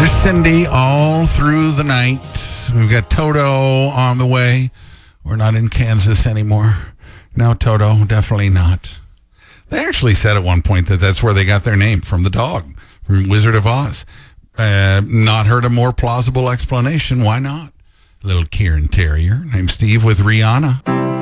Cindy all through the night. We've got Toto on the way. We're not in Kansas anymore. No, Toto, definitely not. They actually said at one point that that's where they got their name, from the dog, from Wizard of Oz. Not heard a more plausible explanation. Why not? Little Kieran Terrier named Steve with Rihanna.